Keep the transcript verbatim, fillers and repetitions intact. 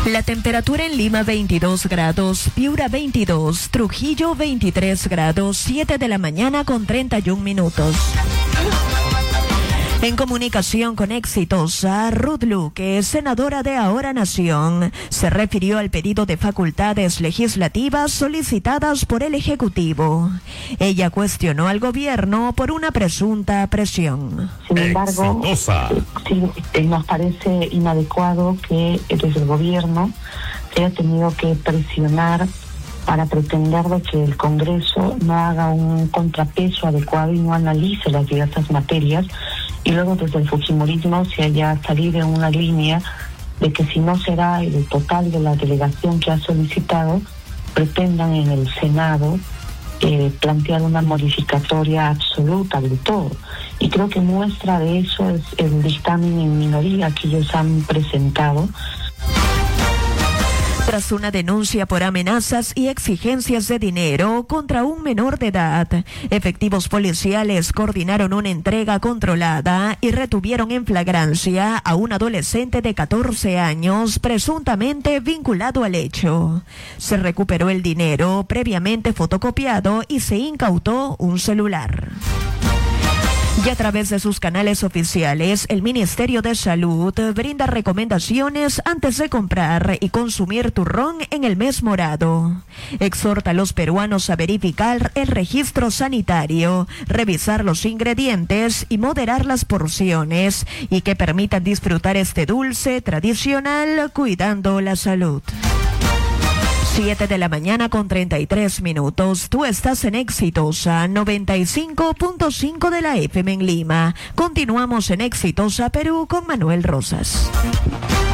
La temperatura en Lima veintidós grados, Piura veintidós, Trujillo veintitrés grados, siete de la mañana con treinta y un minutos. En comunicación con Exitosa, Ruth Luque, senadora de Ahora Nación, se refirió al pedido de facultades legislativas solicitadas por el Ejecutivo. Ella cuestionó al gobierno por una presunta presión. Sin embargo, sí, nos parece inadecuado que desde el gobierno se haya tenido que presionar para pretender de que el Congreso no haga un contrapeso adecuado y no analice las diversas materias, y luego desde el fujimorismo se haya salido en una línea de que si no será el total de la delegación que ha solicitado, pretendan en el Senado eh, plantear una modificatoria absoluta de todo. Y creo que muestra de eso es el dictamen en minoría que ellos han presentado. Tras una denuncia por amenazas y exigencias de dinero contra un menor de edad, efectivos policiales coordinaron una entrega controlada y retuvieron en flagrancia a un adolescente de catorce años presuntamente vinculado al hecho. Se recuperó el dinero previamente fotocopiado y se incautó un celular. Y a través de sus canales oficiales, el Ministerio de Salud brinda recomendaciones antes de comprar y consumir turrón en el mes morado. Exhorta a los peruanos a verificar el registro sanitario, revisar los ingredientes y moderar las porciones, y que permitan disfrutar este dulce tradicional cuidando la salud. siete de la mañana con treinta y tres minutos. Tú estás en Exitosa noventa y cinco punto cinco de la F M en Lima. Continuamos en Exitosa Perú con Manuel Rosas.